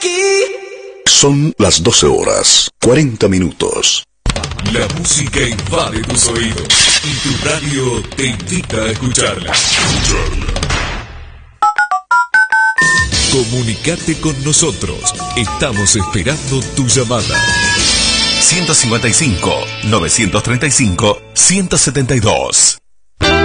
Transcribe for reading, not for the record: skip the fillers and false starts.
Son las 12 horas, 40 minutos. La música invade tus oídos y tu radio te invita a escucharla. Comunicate con nosotros. Estamos esperando tu llamada. 155-935-172.